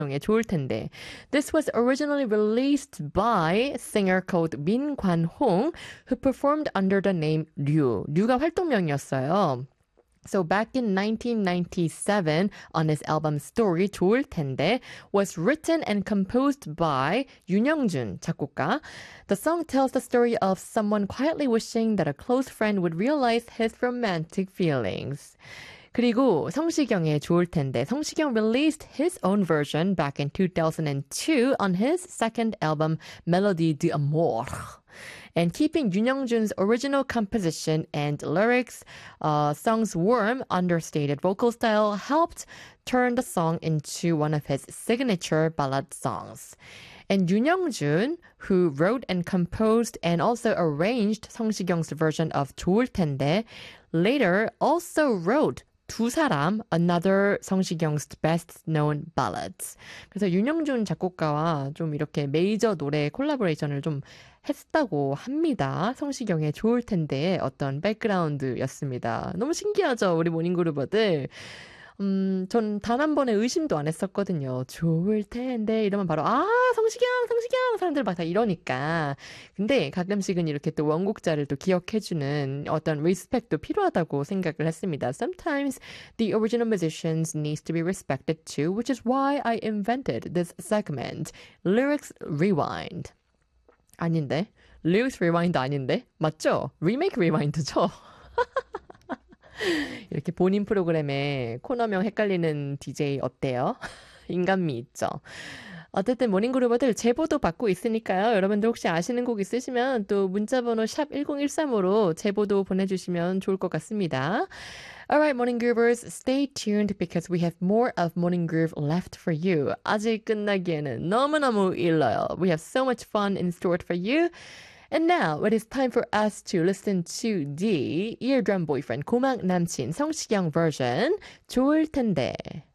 좋을 텐데. This was originally released by a singer called Min Kwan-hong, who performed under the name Ryu. 류가 활동명이었어요. So back in 1997, on his album Story, 좋을 텐데, was written and composed by Yoon Young-jun, 작곡가. The song tells the story of someone quietly wishing that a close friend would realize his romantic feelings. 그리고 성시경의 좋을 텐데, 성시경 released his own version back in 2002 on his second album, Melody d'Amour. And keeping Yoon Young-jun's original composition and lyrics, song's warm, understated vocal style helped turn the song into one of his signature ballad songs. And Yoon Young-jun, who wrote and composed and also arranged 성시경's version of 좋을 텐데, later also wrote 두 사람, another 성시경's best-known ballads. 그래서 윤영준 작곡가와 좀 이렇게 메이저 노래 콜라보레이션을 좀 했다고 합니다. 성시경의 좋을 텐데의 어떤 백그라운드였습니다. 너무 신기하죠, 우리 모닝그루버들. 전 단 한 번의 의심도 안 했었거든요. 좋을 텐데 이러면 바로 성시경 사람들 막 다 이러니까. 근데 가끔씩은 이렇게 또 원곡자를 또 기억해주는 어떤 리스펙도 필요하다고 생각을 했습니다. Sometimes the original musicians needs to be respected too, which is why I invented this segment, Lyrics Rewind. 아닌데? Lyrics Rewind 아닌데? 맞죠? Remake Rewind죠? 이렇게 본인 프로그램에 코너명 헷갈리는 DJ 어때요? 인간미 있죠? 어쨌든 모닝그루버들 제보도 받고 있으니까요. 여러분들 혹시 아시는 곡 있으시면 또 문자번호 샵 1013으로 제보도 보내주시면 좋을 것 같습니다. Alright, Morning Groovers, stay tuned because we have more of Morning Groove left for you. 아직 끝나기에는 너무너무 일러요. We have so much fun in store for you. And now it is time for us to listen to the eardrum boyfriend 고막 남친 성시경 version 좋을 텐데.